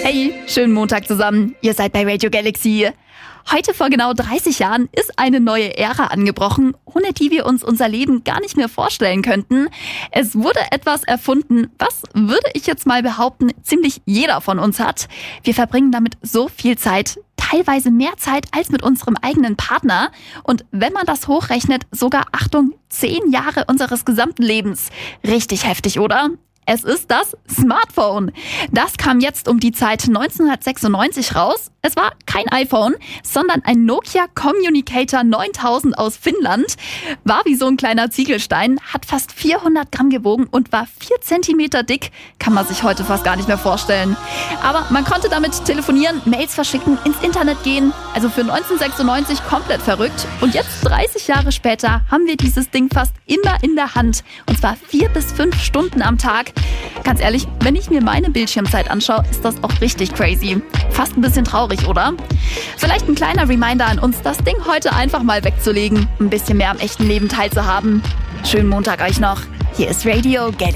Hey, schönen Montag zusammen. Ihr seid bei Radio Galaxy. Heute vor genau 30 Jahren ist eine neue Ära angebrochen, ohne die wir uns unser Leben gar nicht mehr vorstellen könnten. Es wurde etwas erfunden, was, würde ich jetzt mal behaupten, ziemlich jeder von uns hat. Wir verbringen damit so viel Zeit, teilweise mehr Zeit als mit unserem eigenen Partner. Und wenn man das hochrechnet, sogar, Achtung, 10 Jahre unseres gesamten Lebens. Richtig heftig, oder? Es ist das Smartphone. Das kam jetzt um die Zeit 1996 raus. Es war kein iPhone, sondern ein Nokia Communicator 9000 aus Finnland. War wie so ein kleiner Ziegelstein, hat fast 400 Gramm gewogen und war 4 Zentimeter dick. Kann man sich heute fast gar nicht mehr vorstellen. Aber man konnte damit telefonieren, Mails verschicken, ins Internet gehen. Also für 1996 komplett verrückt. Und jetzt, 30 Jahre später, haben wir dieses Ding fast immer in der Hand. Und zwar 4 bis 5 Stunden am Tag. Ganz ehrlich, wenn ich mir meine Bildschirmzeit anschaue, ist das auch richtig crazy. Fast ein bisschen traurig, oder? Vielleicht ein kleiner Reminder an uns, das Ding heute einfach mal wegzulegen, ein bisschen mehr am echten Leben teilzuhaben. Schönen Montag euch noch. Hier ist Radio Galaxy.